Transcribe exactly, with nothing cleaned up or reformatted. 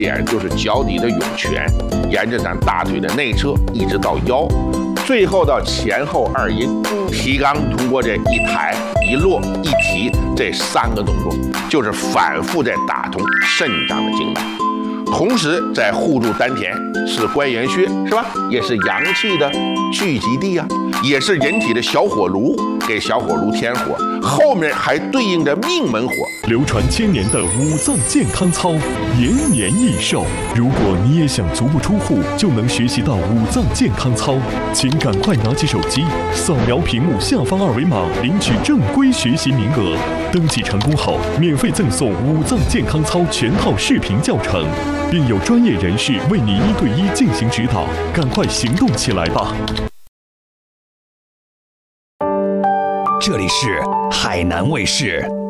点就是脚底的涌泉，沿着咱大腿的内侧一直到腰，最后到前后二阴。提肛通过这一抬一落一提这三个动作，就是反复在打通肾脏的经脉，同时在护住丹田，是关元穴是吧？也是阳气的聚集地啊，也是人体的小火炉，给小火炉添火，后面还对应着命门火。 流传千年的五脏健康操，延年益寿。如果你也想足不出户就能学习到五脏健康操，请赶快拿起手机，扫描屏幕下方二维码，领取正规学习名额。登记成功后，免费赠送五脏健康操全套视频教程，并有专业人士为你一对一进行指导。赶快行动起来吧！ 这里是海南卫视。